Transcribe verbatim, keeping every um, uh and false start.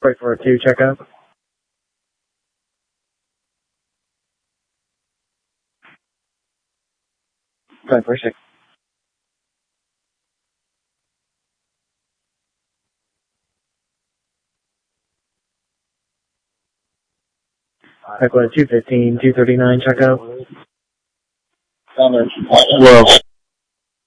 Right for a two checkup. Right for six. Right for a two fifteen, two thirty-nine checkup. Well,